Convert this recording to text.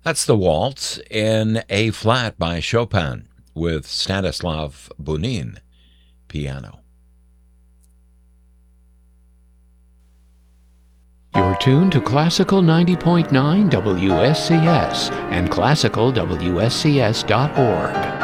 That's the Waltz in A flat by Chopin with Stanislav Bunin, piano. You're tuned to Classical 90.9 WSCS and classicalwscs.org.